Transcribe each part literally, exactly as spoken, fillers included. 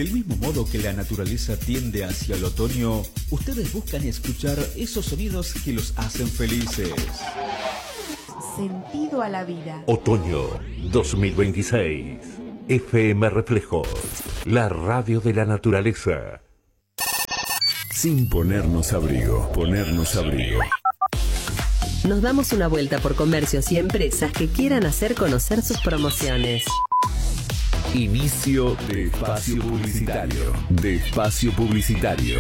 Del mismo modo que la naturaleza tiende hacia el otoño, ustedes buscan escuchar esos sonidos que los hacen felices. Sentido a la vida. Otoño dos mil veintiséis. F M Reflejos, la radio de la naturaleza. Sin ponernos abrigo, ponernos abrigo. Nos damos una vuelta por comercios y empresas que quieran hacer conocer sus promociones. Inicio de espacio publicitario. De espacio publicitario.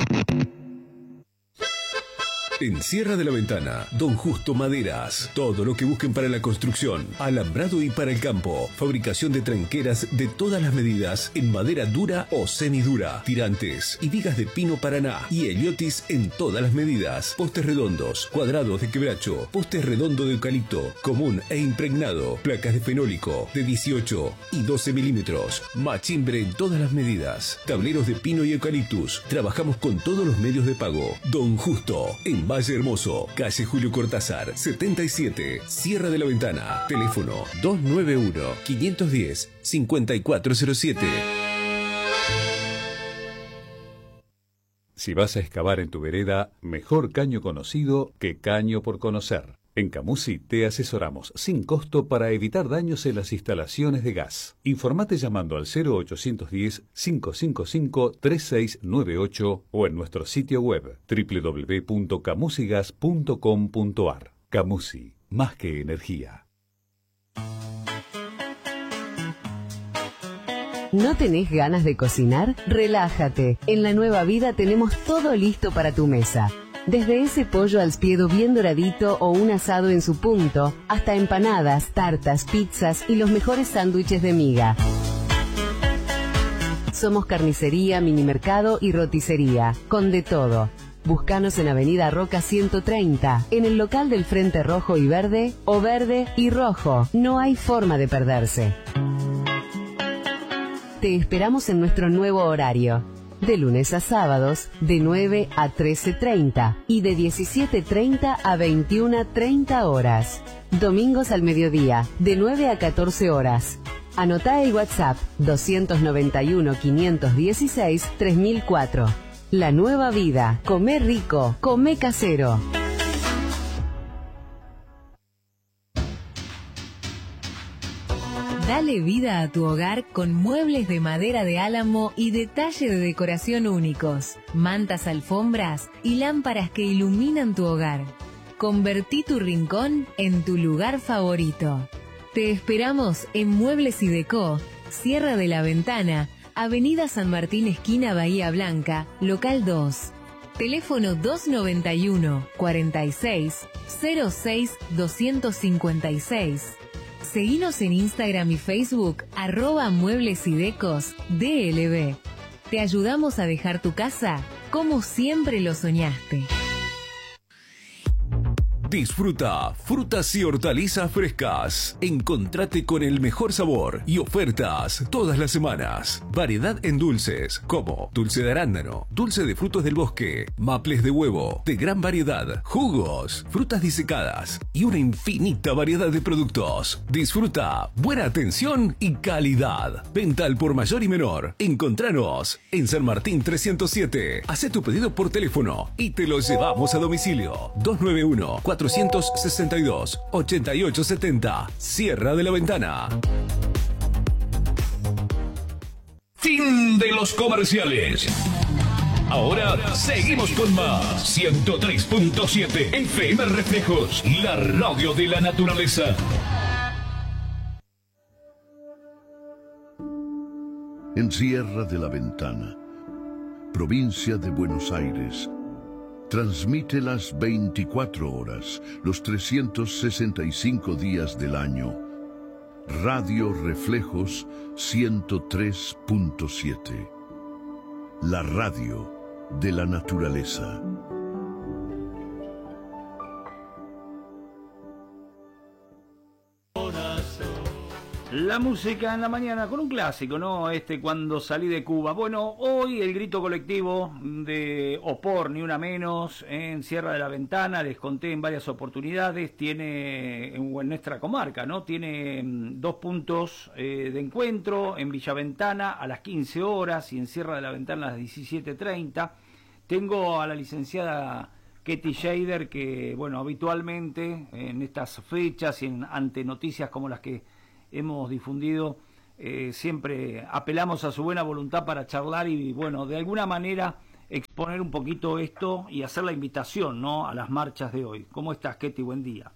En Sierra de la Ventana, Don Justo Maderas. Todo lo que busquen para la construcción, alambrado y para el campo. Fabricación de tranqueras de todas las medidas en madera dura o semidura. Tirantes y vigas de pino paraná y heliotis en todas las medidas. Postes redondos, cuadrados de quebracho, postes redondo de eucalipto, común e impregnado. Placas de fenólico de dieciocho y doce milímetros. Machimbre en todas las medidas. Tableros de pino y eucaliptus. Trabajamos con todos los medios de pago. Don Justo, en Valle Hermoso, calle Julio Cortázar, setenta y siete, Sierra de la Ventana. Teléfono dos nueve uno, cinco uno cero, cinco cuatro cero siete. Si vas a excavar en tu vereda, mejor caño conocido que caño por conocer. En Camusi te asesoramos sin costo para evitar daños en las instalaciones de gas. Informate llamando al cero ochocientos diez, cinco cinco cinco, tres seis nueve ocho o en nuestro sitio web doble u doble u doble u punto camusigas punto com punto ar. Camusi, más que energía. ¿No tenés ganas de cocinar? Relájate. En La Nueva Vida tenemos todo listo para tu mesa. Desde ese pollo al spiedo bien doradito o un asado en su punto, hasta empanadas, tartas, pizzas y los mejores sándwiches de miga. Somos carnicería, minimercado y roticería, con de todo. Búscanos en Avenida Roca ciento treinta, en el local del Frente Rojo y Verde, o Verde y Rojo. No hay forma de perderse. Te esperamos en nuestro nuevo horario. De lunes a sábados, de nueve a trece treinta y de diecisiete treinta a veintiuna treinta horas. Domingos al mediodía, de nueve a catorce horas. Anotá el WhatsApp dos nueve uno, cinco uno seis, tres mil cuatro. La Nueva Vida. Comé rico, comé casero. Dale vida a tu hogar con muebles de madera de álamo y detalle de decoración únicos, mantas, alfombras y lámparas que iluminan tu hogar. Convertí tu rincón en tu lugar favorito. Te esperamos en Muebles y Decó, Sierra de la Ventana, Avenida San Martín esquina Bahía Blanca, local dos. Teléfono dos nueve uno, cuarenta y seis, cero seis, doscientos cincuenta y seis. Seguinos en Instagram y Facebook, arroba Muebles y Decos D L B. Te ayudamos a dejar tu casa como siempre lo soñaste. Disfruta frutas y hortalizas frescas. Encontrate con el mejor sabor y ofertas todas las semanas. Variedad en dulces como dulce de arándano, dulce de frutos del bosque, maples de huevo, de gran variedad, jugos, frutas disecadas y una infinita variedad de productos. Disfruta buena atención y calidad. Venta al por mayor y menor. Encontranos en San Martín trescientos siete. Hacé tu pedido por teléfono y te lo llevamos a domicilio. dos nueve uno, cuatrocientos sesenta y dos, ochenta y ocho setenta. Sierra de la Ventana. Fin de los comerciales. Ahora seguimos con más. ciento tres punto siete F M Reflejos, la radio de la naturaleza. En Sierra de la Ventana, provincia de Buenos Aires, transmite las veinticuatro horas, los trescientos sesenta y cinco días del año. Radio Reflejos ciento tres punto siete. La radio de la naturaleza. La música en la mañana con un clásico, ¿no? Este Cuando salí de Cuba. Bueno, hoy el grito colectivo de Opor, ni una menos, en Sierra de la Ventana, les conté en varias oportunidades, tiene en nuestra comarca, ¿no? Tiene dos puntos eh, de encuentro, en Villaventana a las quince horas y en Sierra de la Ventana a las diecisiete treinta. Tengo a la licenciada Ketty Scheider, que, bueno, habitualmente en estas fechas y en, ante noticias como las que hemos difundido, eh, siempre apelamos a su buena voluntad para charlar y, bueno, de alguna manera exponer un poquito esto y hacer la invitación, ¿no?, a las marchas de hoy. ¿Cómo estás, Ketty? Buen día.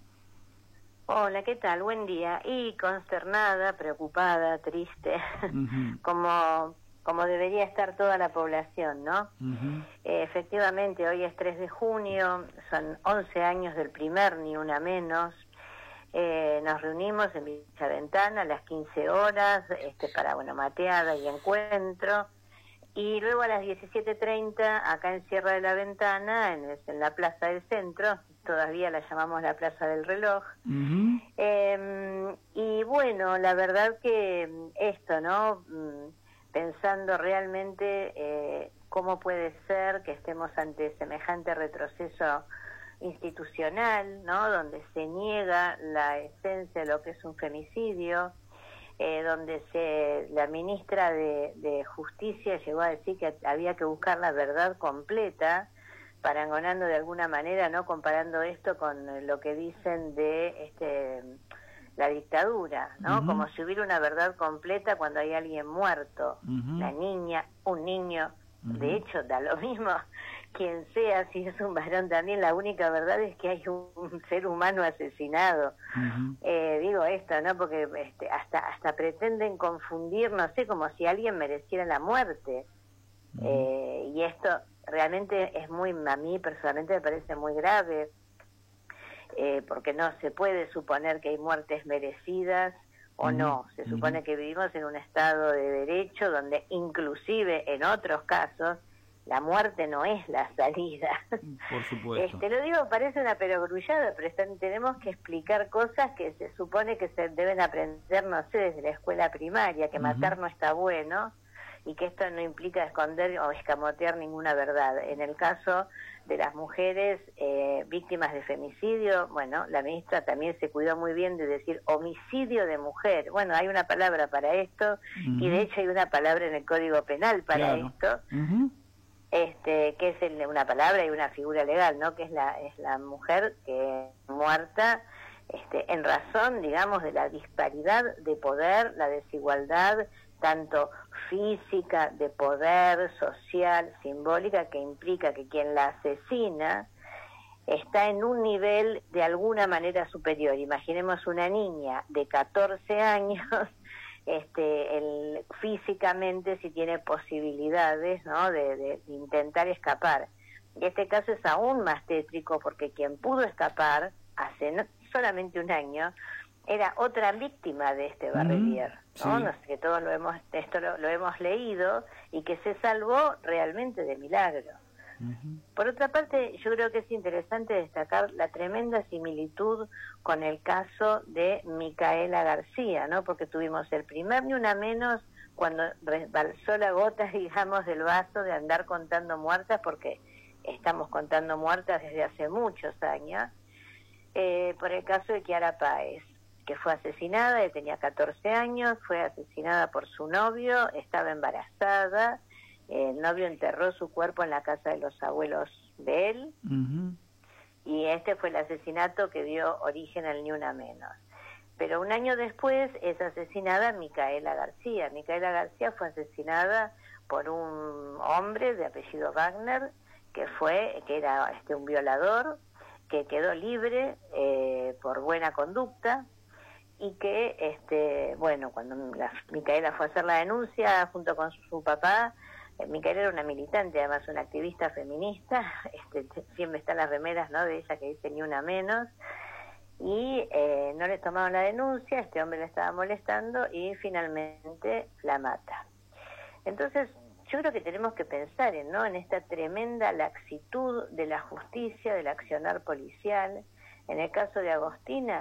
Hola, ¿qué tal? Buen día. Y consternada, preocupada, triste, uh-huh. como, como debería estar toda la población, ¿no? Uh-huh. Eh, efectivamente, hoy es tres de junio, son once años del primer Ni Una Menos. Eh, nos reunimos en Villaventana a las quince horas este, para, bueno, mateada y encuentro, y luego a las diecisiete treinta acá en Sierra de la Ventana, en, en la Plaza del Centro, todavía la llamamos la Plaza del Reloj. Uh-huh. eh, y bueno, la verdad que esto, ¿no? Pensando realmente eh, cómo puede ser que estemos ante semejante retroceso institucional, ¿no?, donde se niega la esencia de lo que es un femicidio, eh, donde se la ministra de, de Justicia llegó a decir que había que buscar la verdad completa, parangonando de alguna manera, ¿no?, comparando esto con lo que dicen de este la dictadura, ¿no? Uh-huh. Como si hubiera una verdad completa cuando hay alguien muerto, uh-huh. la niña, un niño, uh-huh. de hecho da lo mismo quien sea, si es un varón también, la única verdad es que hay un, un ser humano asesinado. Uh-huh. Eh, digo esto, ¿no? Porque este, hasta hasta pretenden confundir, no sé, como si alguien mereciera la muerte. Uh-huh. Eh, y esto realmente es muy, a mí personalmente me parece muy grave, eh, porque no se puede suponer que hay muertes merecidas o uh-huh. no. Se supone uh-huh. que vivimos en un estado de derecho donde inclusive en otros casos la muerte no es la salida. Por supuesto. Este, lo digo, parece una perogrullada, pero están, tenemos que explicar cosas que se supone que se deben aprender, no sé, desde la escuela primaria, que uh-huh. matar no está bueno y que esto no implica esconder o escamotear ninguna verdad. En el caso de las mujeres eh, víctimas de femicidio, bueno, la ministra también se cuidó muy bien de decir homicidio de mujer. Bueno, hay una palabra para esto uh-huh. y de hecho hay una palabra en el Código Penal para claro. esto. Uh-huh. Este, que es el, una palabra y una figura legal, ¿no? Que es la es la mujer que muerta este, en razón, digamos, de la disparidad de poder, la desigualdad tanto física, de poder, social, simbólica, que implica que quien la asesina está en un nivel de alguna manera superior. Imaginemos una niña de catorce años, este el físicamente si tiene posibilidades, ¿no?, de, de, de intentar escapar. Y este caso es aún más tétrico porque quien pudo escapar hace no, solamente un año era otra víctima de este Barrelier, mm, ¿no? Sí. No sé, que todos lo hemos esto lo, lo hemos leído y que se salvó realmente de milagro. Uh-huh. Por otra parte, yo creo que es interesante destacar la tremenda similitud con el caso de Micaela García, ¿no? Porque tuvimos el primer Ni Una Menos cuando resbalzó la gota, digamos, del vaso de andar contando muertas, porque estamos contando muertas desde hace muchos años, eh, por el caso de Kiara Páez, que fue asesinada, ella tenía catorce años, fue asesinada por su novio, estaba embarazada. El novio enterró su cuerpo en la casa de los abuelos de él, uh-huh. y este fue el asesinato que dio origen al Ni Una Menos. Pero un año después es asesinada Micaela García. Micaela García fue asesinada por un hombre de apellido Wagner, que fue, que era este un violador, que quedó libre eh, por buena conducta, y que, este bueno, cuando la, Micaela fue a hacer la denuncia junto con su, su papá, Micaela era una militante, además una activista feminista, este, siempre están las remeras, ¿no?, de ella que dice Ni Una Menos, y eh, no le tomaron la denuncia, este hombre la estaba molestando y finalmente la mata. Entonces, yo creo que tenemos que pensar en, ¿no?, en esta tremenda laxitud de la justicia, del accionar policial. En el caso de Agostina,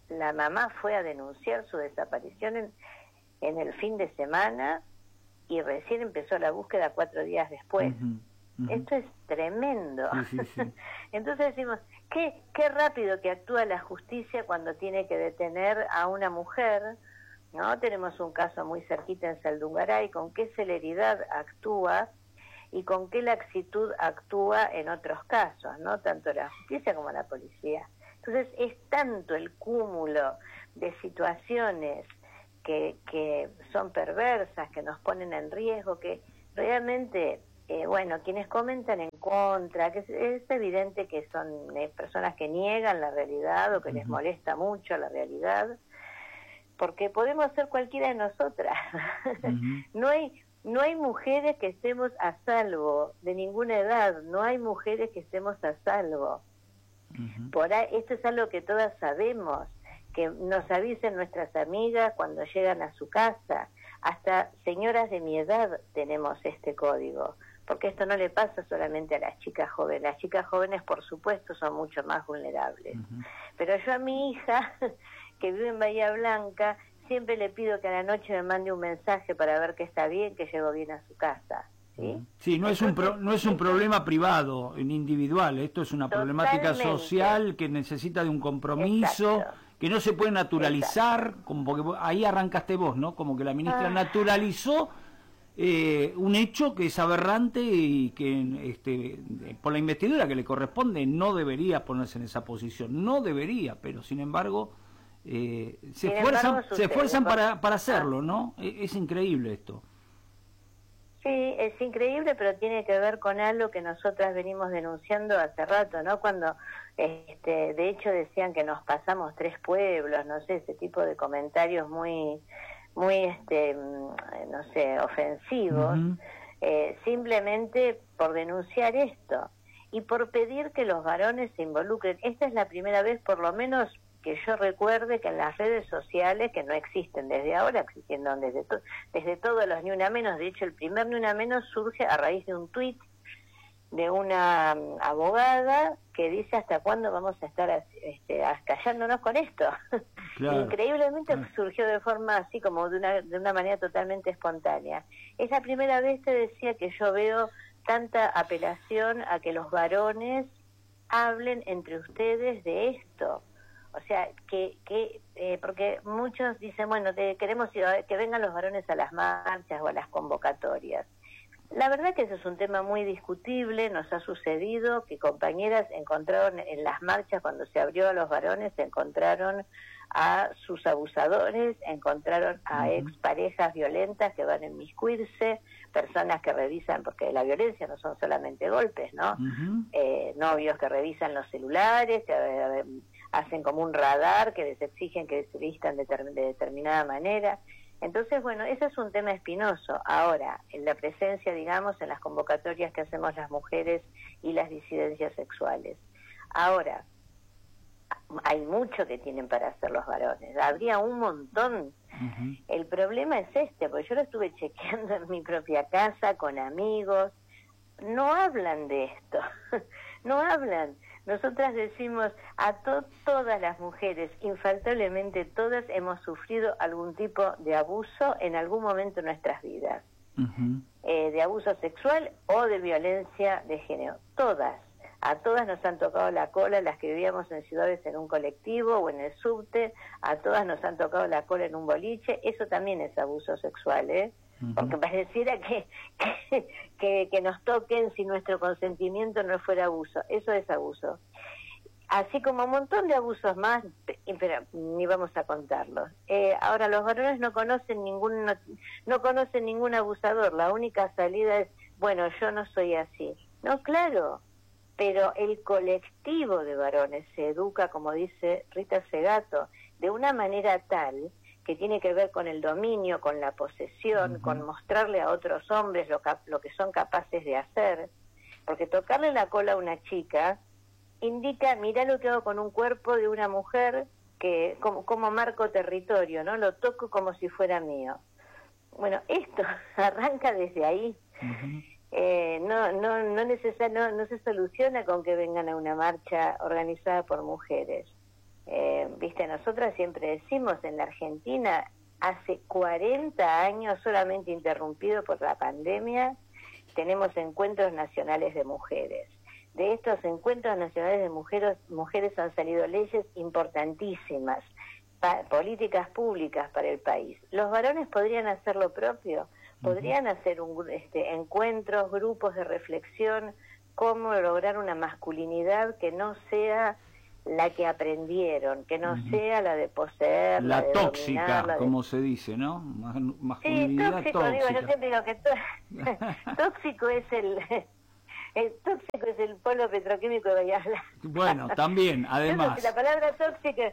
la mamá fue a denunciar su desaparición en, en el fin de semana y recién empezó la búsqueda cuatro días después. Uh-huh, uh-huh. Esto es tremendo. Sí, sí, sí. Entonces decimos, ¿qué, qué rápido que actúa la justicia cuando tiene que detener a una mujer, ¿no? Tenemos un caso muy cerquita en Saldungaray, con qué celeridad actúa y con qué laxitud actúa en otros casos, ¿no? Tanto la justicia como la policía. Entonces es tanto el cúmulo de situaciones que, que son perversas, que nos ponen en riesgo, que realmente, eh, bueno, quienes comentan en contra, que es, es evidente que son eh, personas que niegan la realidad o que uh-huh. les molesta mucho la realidad, porque podemos ser cualquiera de nosotras. Uh-huh. No hay... No hay mujeres que estemos a salvo de ninguna edad, no hay mujeres que estemos a salvo. Uh-huh. Por ahí, esto es algo que todas sabemos, que nos avisen nuestras amigas cuando llegan a su casa. Hasta señoras de mi edad tenemos este código, porque esto no le pasa solamente a las chicas jóvenes. Las chicas jóvenes, por supuesto, son mucho más vulnerables. Uh-huh. Pero yo a mi hija, que vive en Bahía Blanca, siempre le pido que a la noche me mande un mensaje para ver que está bien, que llegó bien a su casa. Sí, sí, no, Entonces, es un pro, no es un problema privado, individual, esto es una problemática social que necesita de un compromiso, exacto, que no se puede naturalizar, exacto, como porque ahí arrancaste vos, ¿no? Como que la ministra ah. naturalizó eh, un hecho que es aberrante y que este, por la investidura que le corresponde no debería ponerse en esa posición, no debería, pero sin embargo... Eh, se, esfuerzan, se esfuerzan para, para hacerlo, ¿no? Es, es increíble esto. Sí, es increíble, pero tiene que ver con algo que nosotras venimos denunciando hace rato, ¿no? Cuando, este, de hecho, decían que nos pasamos tres pueblos, no sé, ese tipo de comentarios muy, muy, este, no sé, ofensivos, uh-huh. eh, simplemente por denunciar esto y por pedir que los varones se involucren. Esta es la primera vez, por lo menos, que yo recuerde que en las redes sociales, que no existen desde ahora, existieron desde, to desde todos los Ni Una Menos, de hecho el primer Ni Una Menos surge a raíz de un tuit de una um, abogada que dice hasta cuándo vamos a estar este, callándonos con esto. Claro. Increíblemente claro. surgió de forma así como de una, de una manera totalmente espontánea. Es la primera vez, te decía, que yo veo tanta apelación a que los varones hablen entre ustedes de esto. O sea, que, que eh, porque muchos dicen, bueno, te, queremos ir a, que vengan los varones a las marchas o a las convocatorias. La verdad que ese es un tema muy discutible, nos ha sucedido que compañeras encontraron en las marchas, cuando se abrió a los varones, encontraron a sus abusadores, encontraron a uh-huh. exparejas violentas que van a inmiscuirse, personas que revisan, porque la violencia no son solamente golpes, ¿no? Uh-huh. eh, novios que revisan los celulares, que eh, hacen como un radar, que les exigen que se vistan de, de determinada manera. Entonces, bueno, ese es un tema espinoso. Ahora, en la presencia, digamos, en las convocatorias que hacemos las mujeres y las disidencias sexuales. Ahora, hay mucho que tienen para hacer los varones. Habría un montón. Uh-huh. El problema es este, porque yo lo estuve chequeando en mi propia casa, con amigos. No hablan de esto. No hablan. Nosotras decimos a to todas las mujeres, infaltablemente todas hemos sufrido algún tipo de abuso en algún momento de nuestras vidas, uh-huh. eh, de abuso sexual o de violencia de género. Todas, a todas nos han tocado la cola, las que vivíamos en ciudades en un colectivo o en el subte, a todas nos han tocado la cola en un boliche, eso también es abuso sexual, ¿eh? Porque pareciera que, que, que, que nos toquen sin nuestro consentimiento no fuera abuso. Eso es abuso. Así como un montón de abusos más, pero ni vamos a contarlos. Eh, ahora, los varones no conocen ningún, no, no conocen ningún abusador. La única salida es, bueno, yo no soy así. No, claro, pero el colectivo de varones se educa, como dice Rita Segato, de una manera tal que tiene que ver con el dominio, con la posesión, uh-huh. con mostrarle a otros hombres lo, lo que son capaces de hacer, porque tocarle la cola a una chica indica, mirá lo que hago con un cuerpo de una mujer, que como, como marco territorio, ¿no? Lo toco como si fuera mío. Bueno, esto arranca desde ahí. Uh-huh. eh, no, no, no, necesar, no, no se soluciona con que vengan a una marcha organizada por mujeres. Eh, viste, nosotras siempre decimos en la Argentina, hace cuarenta años, solamente interrumpido por la pandemia, tenemos encuentros nacionales de mujeres. De estos encuentros nacionales de mujeres, mujeres han salido leyes importantísimas, pa- políticas públicas para el país. Los varones podrían hacer lo propio, podrían hacer un, este, encuentros, grupos de reflexión, cómo lograr una masculinidad que no sea la que aprendieron, que no uh-huh. sea la de poseer, la, la de tóxica, dominar, la como de... se dice, ¿no? Mas Sí, masculinidad tóxico, tóxica. digo, yo siempre digo que tó- tóxico es el... El tóxico es el polo petroquímico de Bahía Blanca. Bueno, también, además. La palabra tóxica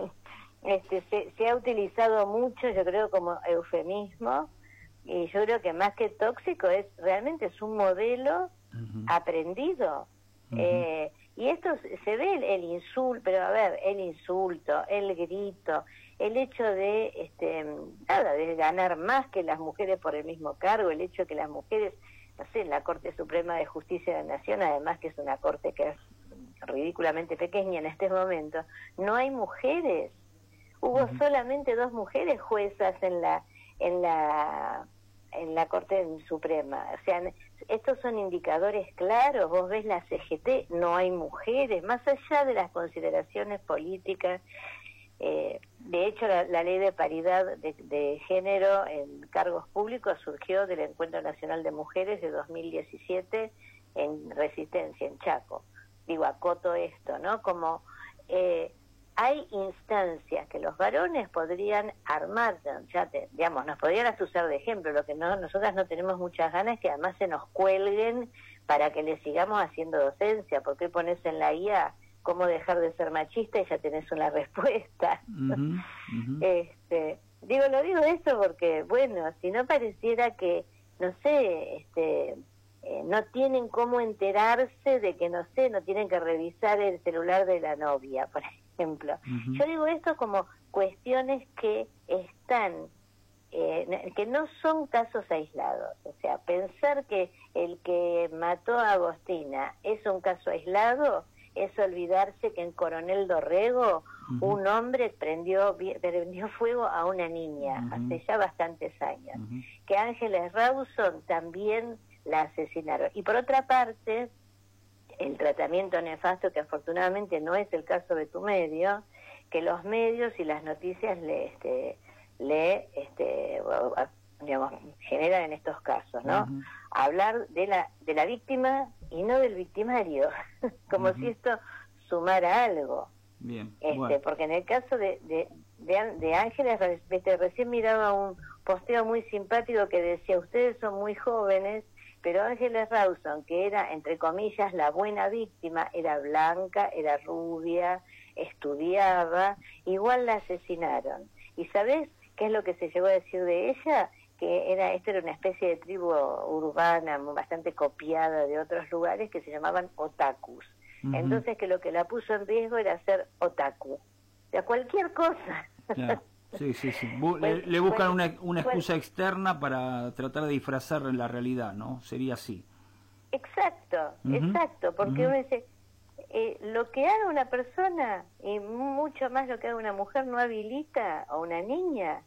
este, se, se ha utilizado mucho, yo creo, como eufemismo, y yo creo que más que tóxico es realmente es un modelo uh-huh. aprendido. Uh-huh. Eh, y esto se ve el, el insulto, pero a ver, el insulto, el grito, el hecho de, este, nada, de ganar más que las mujeres por el mismo cargo, el hecho de que las mujeres, no sé, en la Corte Suprema de Justicia de la Nación, además que es una corte que es ridículamente pequeña en este momento, no hay mujeres. Hubo uh-huh. solamente dos mujeres juezas en la en la en la Corte Suprema. O sea, estos son indicadores claros. Vos ves la C G T, no hay mujeres, más allá de las consideraciones políticas. Eh, de hecho, la, la ley de paridad de, de género en cargos públicos surgió del Encuentro Nacional de Mujeres de dos mil diecisiete en Resistencia, en Chaco. Digo, acoto esto, ¿no? Como eh, hay instancias que los varones podrían armar, ya te, digamos, nos podrían hasta usar de ejemplo, lo que no, nosotras no tenemos muchas ganas es que además se nos cuelguen para que le sigamos haciendo docencia, porque pones en la I A cómo dejar de ser machista y ya tenés una respuesta. Uh-huh, uh-huh. Este, digo, lo digo eso porque, bueno, si no pareciera que, no sé, este, eh, no tienen cómo enterarse de que, no sé, no tienen que revisar el celular de la novia, por ejemplo. Uh-huh. Yo digo esto como cuestiones que están, eh, que no son casos aislados. O sea, pensar que el que mató a Agostina es un caso aislado es olvidarse que en Coronel Dorrego uh-huh. un hombre prendió, prendió fuego a una niña uh-huh. hace ya bastantes años, uh-huh. que Ángeles Rawson también la asesinaron. Y por otra parte, el tratamiento nefasto, que afortunadamente no es el caso de tu medio, que los medios y las noticias le, este, le este, digamos, generan en estos casos, ¿no? Uh-huh. Hablar de la de la víctima y no del victimario, como uh-huh. si esto sumara algo. Bien. Este, bueno. Porque en el caso de de, de, de Ángeles, recién miraba un posteo muy simpático que decía, ustedes son muy jóvenes, pero Ángeles Rawson, que era, entre comillas, la buena víctima, era blanca, era rubia, estudiaba, igual la asesinaron. ¿Y sabés qué es lo que se llegó a decir de ella? Que era esto era una especie de tribu urbana bastante copiada de otros lugares que se llamaban otakus. Uh-huh. Entonces que lo que la puso en riesgo era ser otaku. O sea, cualquier cosa. Claro. Sí, sí, sí. Bu- pues, le, le buscan pues, una, una excusa pues, externa para tratar de disfrazar la realidad, ¿no? Sería así. Exacto, uh-huh. exacto, porque uh-huh. uno dice, eh, lo que haga una persona, y mucho más lo que haga una mujer, no habilita a una niña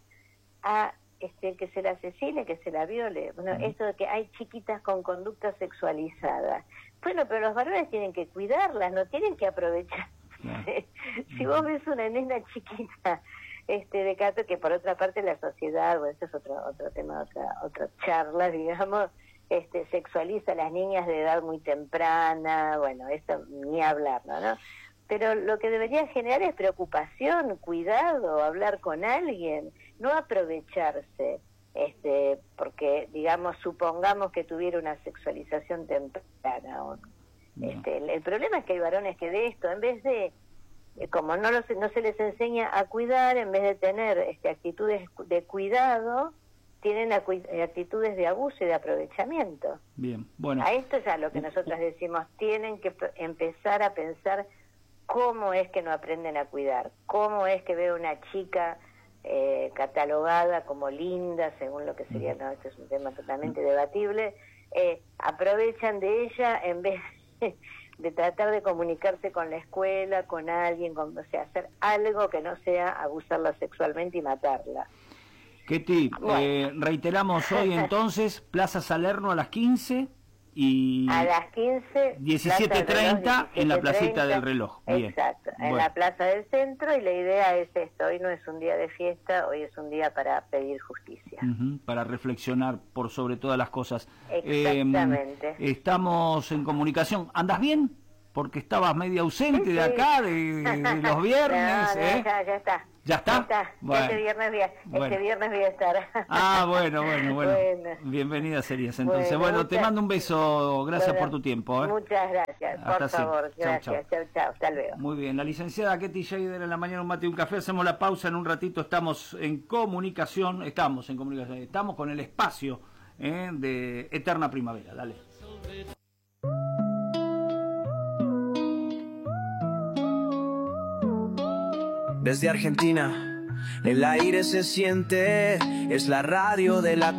a este que se la asesine, que se la viole. Bueno, uh-huh. esto de que hay chiquitas con conducta sexualizada. Bueno, pero los varones tienen que cuidarlas, no tienen que aprovechar. Uh-huh. Si vos ves una nena chiquita, este de caso que por otra parte la sociedad, bueno, eso es otro otro tema, otra otra charla, digamos, este sexualiza a las niñas de edad muy temprana, bueno, eso ni hablar, ¿no? ¿no? Pero lo que debería generar es preocupación, cuidado, hablar con alguien, no aprovecharse, este, porque, digamos, supongamos que tuviera una sexualización temprana. O, este, el, el problema es que hay varones que de esto, en vez de, como no, los, no se les enseña a cuidar, en vez de tener este, actitudes de cuidado, tienen acu- actitudes de abuso y de aprovechamiento. Bien, bueno. A esto es a lo que nosotros decimos, tienen que p- empezar a pensar cómo es que no aprenden a cuidar, cómo es que veo una chica eh, catalogada como linda, según lo que sería, no, este es un tema totalmente debatible, eh, aprovechan de ella en vez de, de tratar de comunicarse con la escuela, con alguien, con, o sea, hacer algo que no sea abusarla sexualmente y matarla. Ketty, bueno. eh, reiteramos hoy entonces, Plaza Salerno a las quince y... A las quince... diecisiete treinta en la placita del reloj. Bien. Exacto, en bueno. la plaza del centro, y la idea es esto, hoy no es un día de fiesta, hoy es un día para pedir justicia. Uh-huh, para reflexionar por sobre todas las cosas. Exactamente. Eh, estamos en comunicación. ¿Andas bien? Porque estabas medio ausente sí, de acá, de, de los viernes. No, no, ¿eh? ya, ya está. ¿Ya está? Ya está. Bueno. Este viernes voy a, bueno. este viernes voy a estar. Ah, bueno, bueno, bueno. bueno. Bienvenida serías entonces. Bueno, bueno muchas, te mando un beso. Gracias bueno, por tu tiempo. ¿eh? Muchas gracias. Hasta por favor. Sí. Gracias. Chau, chau, chau. Hasta luego. Muy bien. La licenciada Ketty Scheider en la mañana, un mate y un café. Hacemos la pausa en un ratito. Estamos en comunicación. Estamos en comunicación. Estamos con el espacio ¿eh? de Eterna Primavera. Dale. Desde Argentina, el aire se siente, es la radio de la